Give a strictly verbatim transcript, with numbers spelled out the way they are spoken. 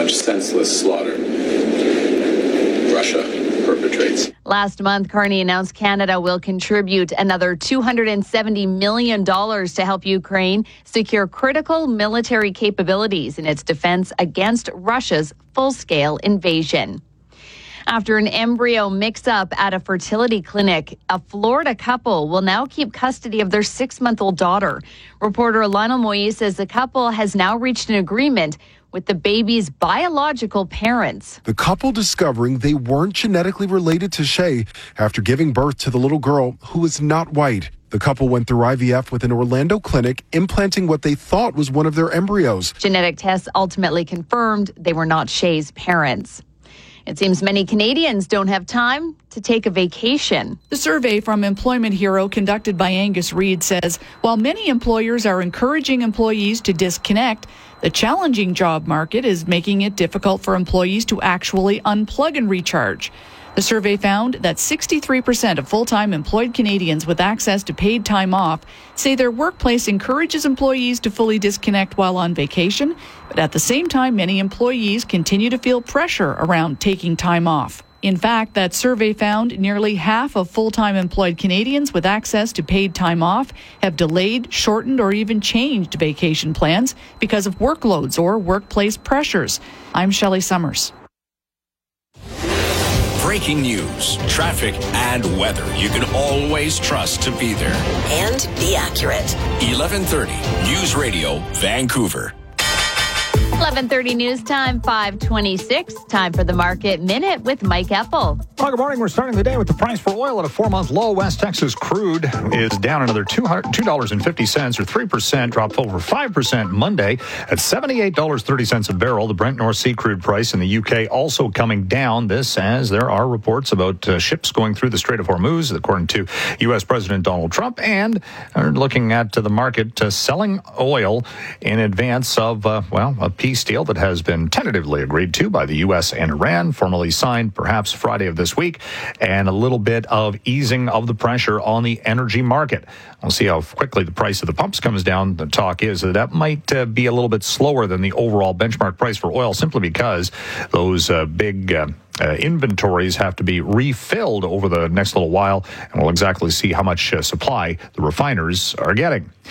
much senseless slaughter Russia perpetrates. Last month, Carney announced Canada will contribute another two hundred seventy million dollars to help Ukraine secure critical military capabilities in its defense against Russia's full-scale invasion. After an embryo mix-up at a fertility clinic, a Florida couple will now keep custody of their six-month-old daughter. Reporter Lionel Moise says the couple has now reached an agreement with the baby's biological parents. The couple discovering they weren't genetically related to Shay after giving birth to the little girl who was not white. The couple went through I V F with an Orlando clinic, implanting what they thought was one of their embryos. Genetic tests ultimately confirmed they were not Shay's parents. It seems many Canadians don't have time to take a vacation. The survey from Employment Hero conducted by Angus Reid says, while many employers are encouraging employees to disconnect, the challenging job market is making it difficult for employees to actually unplug and recharge. The survey found that sixty-three percent of full-time employed Canadians with access to paid time off say their workplace encourages employees to fully disconnect while on vacation, but at the same time, many employees continue to feel pressure around taking time off. In fact, that survey found nearly half of full-time employed Canadians with access to paid time off have delayed, shortened, or even changed vacation plans because of workloads or workplace pressures. I'm Shelley Summers. Breaking news, traffic, and weather you can always trust to be there. And be accurate. eleven thirty News Radio, Vancouver. eleven thirty news time, five twenty-six. Time for the Market Minute with Mike Eppel. Well, good morning. We're starting the day with the price for oil at a four-month low. West Texas crude is down another two dollars and fifty cents or three percent, dropped over five percent Monday at seventy-eight dollars and thirty cents a barrel. The Brent North Sea crude price in the U K also coming down. This as there are reports about uh, ships going through the Strait of Hormuz, according to U S President Donald Trump, and are looking at uh, the market uh, selling oil in advance of, uh, well, a peace deal that has been tentatively agreed to by the U S and Iran, formally signed perhaps Friday of this week, and a little bit of easing of the pressure on the energy market. We'll see how quickly the price of the pumps comes down. The talk is that that might uh, be a little bit slower than the overall benchmark price for oil, simply because those uh, big uh, Uh, inventories have to be refilled over the next little while, and we'll exactly see how much uh, supply the refiners are getting.